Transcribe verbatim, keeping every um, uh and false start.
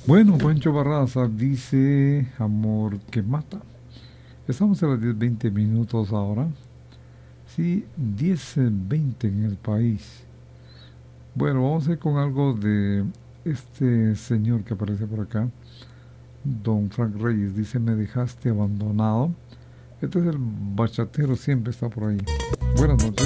Bueno, Pancho Barraza dice amor que mata. Estamos a las diez veinte minutos ahora. Sí, diez veinte en el país. Bueno, vamos a ir con algo de este señor que aparece por acá. Don Frank Reyes dice, me dejaste abandonado. Este es el bachatero, siempre está por ahí. Buenas noches.